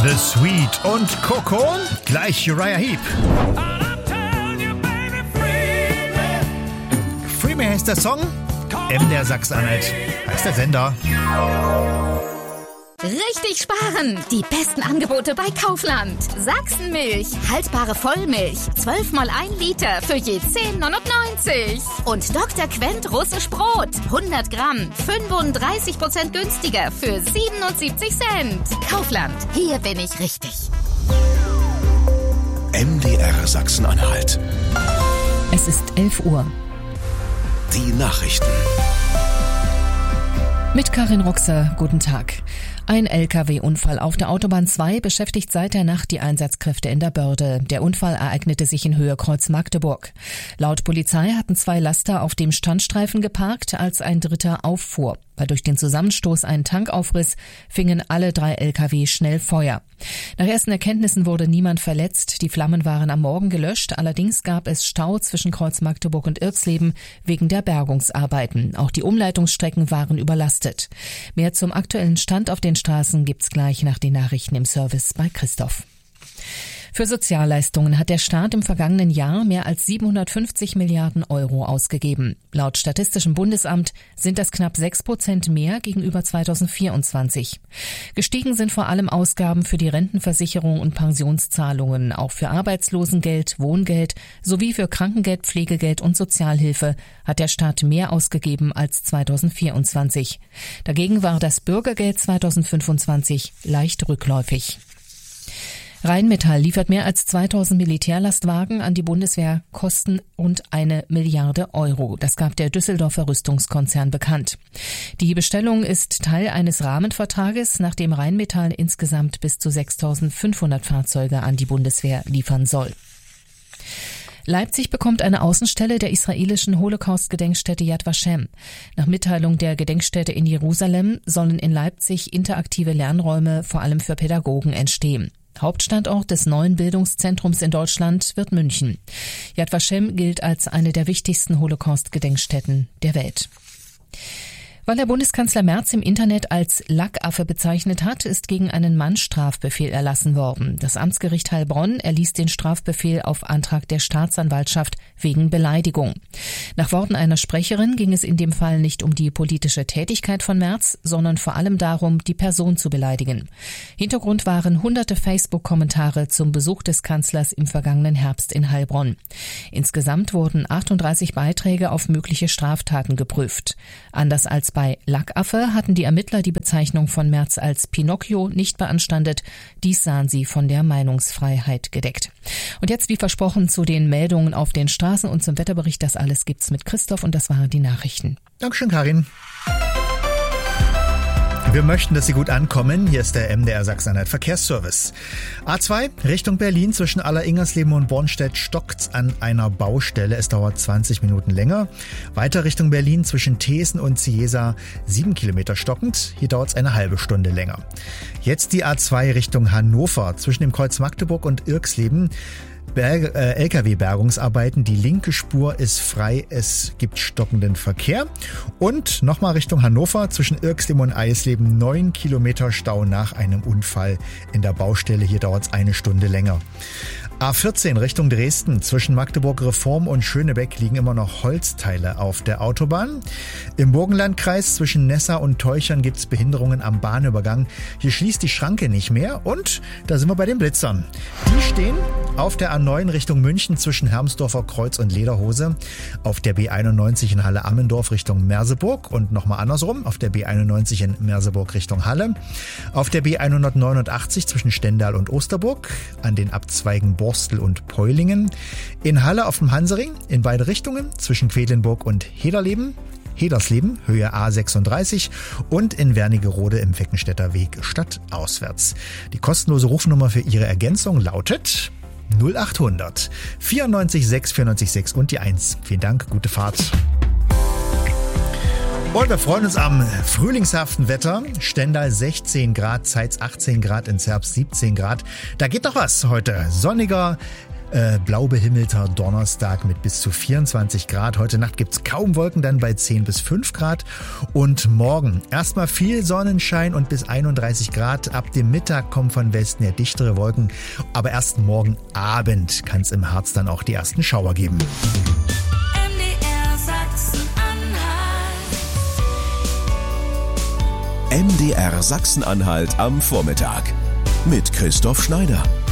The Sweet und Coco, gleich Uriah Heep. Free Me heißt der Song, MDR Sachsen-Anhalt heißt der Sender. Richtig sparen! Die besten Angebote bei Kaufland. Sachsenmilch, haltbare Vollmilch, 12 mal 1 Liter für je 10,99. Und Dr. Quent russisch Brot, 100 Gramm, 35% günstiger für 77 Cent. Kaufland, hier bin ich richtig. MDR Sachsen-Anhalt. Es ist 11 Uhr. Die Nachrichten. Mit Karin Roxer, guten Tag. Ein Lkw-Unfall auf der Autobahn 2 beschäftigt seit der Nacht die Einsatzkräfte in der Börde. Der Unfall ereignete sich in Höhe Kreuz-Magdeburg. Laut Polizei hatten 2 Laster auf dem Standstreifen geparkt, als ein dritter auffuhr. Weil durch den Zusammenstoß ein Tank aufriss, fingen alle 3 Lkw schnell Feuer. Nach ersten Erkenntnissen wurde niemand verletzt. Die Flammen waren am Morgen gelöscht. Allerdings gab es Stau zwischen Kreuz-Magdeburg und Irxleben wegen der Bergungsarbeiten. Auch die Umleitungsstrecken waren überlastet. Mehr zum aktuellen Stand auf den Straßen gibt's gleich nach den Nachrichten im Service bei Christoph. Für Sozialleistungen hat der Staat im vergangenen Jahr mehr als 750 Milliarden Euro ausgegeben. Laut Statistischem Bundesamt sind das knapp 6% mehr gegenüber 2024. Gestiegen sind vor allem Ausgaben für die Rentenversicherung und Pensionszahlungen. Auch für Arbeitslosengeld, Wohngeld sowie für Krankengeld, Pflegegeld und Sozialhilfe hat der Staat mehr ausgegeben als 2024. Dagegen war das Bürgergeld 2025 leicht rückläufig. Rheinmetall liefert mehr als 2000 Militärlastwagen an die Bundeswehr, kosten rund 1 Milliarde Euro. Das gab der Düsseldorfer Rüstungskonzern bekannt. Die Bestellung ist Teil eines Rahmenvertrages, nach dem Rheinmetall insgesamt bis zu 6.500 Fahrzeuge an die Bundeswehr liefern soll. Leipzig bekommt eine Außenstelle der israelischen Holocaust-Gedenkstätte Yad Vashem. Nach Mitteilung der Gedenkstätte in Jerusalem sollen in Leipzig interaktive Lernräume vor allem für Pädagogen entstehen. Hauptstandort des neuen Bildungszentrums in Deutschland wird München. Yad Vashem gilt als eine der wichtigsten Holocaust-Gedenkstätten der Welt. Weil der Bundeskanzler Merz im Internet als Lackaffe bezeichnet hat, ist gegen einen Mann Strafbefehl erlassen worden. Das Amtsgericht Heilbronn erließ den Strafbefehl auf Antrag der Staatsanwaltschaft wegen Beleidigung. Nach Worten einer Sprecherin ging es in dem Fall nicht um die politische Tätigkeit von Merz, sondern vor allem darum, die Person zu beleidigen. Hintergrund waren hunderte Facebook-Kommentare zum Besuch des Kanzlers im vergangenen Herbst in Heilbronn. Insgesamt wurden 38 Beiträge auf mögliche Straftaten geprüft. Anders als bei Lackaffe hatten die Ermittler die Bezeichnung von Merz als Pinocchio nicht beanstandet. Dies sahen sie von der Meinungsfreiheit gedeckt. Und jetzt, wie versprochen, zu den Meldungen auf den Straßen und zum Wetterbericht. Das alles gibt's mit Christoph und das waren die Nachrichten. Dankeschön, Karin. Wir möchten, dass Sie gut ankommen. Hier ist der MDR Sachsen-Anhalt Verkehrsservice. A2 Richtung Berlin zwischen Aller-Ingersleben und Bornstedt stockt's an einer Baustelle. Es dauert 20 Minuten länger. Weiter Richtung Berlin zwischen Thesen und Ciesa 7 Kilometer stockend. Hier dauert's eine halbe Stunde länger. Jetzt die A2 Richtung Hannover zwischen dem Kreuz Magdeburg und Irxleben. Lkw-Bergungsarbeiten. Die linke Spur ist frei. Es gibt stockenden Verkehr. Und nochmal Richtung Hannover zwischen Irxleben und Eisleben 9 Kilometer Stau nach einem Unfall in der Baustelle. Hier dauert es eine Stunde länger. A14 Richtung Dresden. Zwischen Magdeburg Reform und Schönebeck liegen immer noch Holzteile auf der Autobahn. Im Burgenlandkreis zwischen Nessa und Teuchern gibt es Behinderungen am Bahnübergang. Hier schließt die Schranke nicht mehr und da sind wir bei den Blitzern. Die stehen auf der A9 Richtung München zwischen Hermsdorfer Kreuz und Lederhose. Auf der B91 in Halle-Ammendorf Richtung Merseburg und nochmal andersrum auf der B91 in Merseburg Richtung Halle. Auf der B189 zwischen Stendal und Osterburg an den Abzweigen Borstel und Peulingen. In Halle auf dem Hansering in beide Richtungen zwischen Quedlinburg und Hedersleben, Höhe A36 und in Wernigerode im Weckenstädter Weg stadtauswärts. Die kostenlose Rufnummer für Ihre Ergänzung lautet 0800 94 6 94 6 und die 1. Vielen Dank, gute Fahrt. Und wir freuen uns am frühlingshaften Wetter. Stendal 16 Grad, Zeitz 18 Grad, in Zerbst 17 Grad. Da geht doch was heute. Sonniger, blau behimmelter Donnerstag mit bis zu 24 Grad. Heute Nacht gibt's kaum Wolken, dann bei 10 bis 5 Grad. Und morgen erstmal viel Sonnenschein und bis 31 Grad. Ab dem Mittag kommen von Westen her dichtere Wolken. Aber erst morgen Abend kann es im Harz dann auch die ersten Schauer geben. MDR Sachsen-Anhalt am Vormittag mit Christoph Schneider.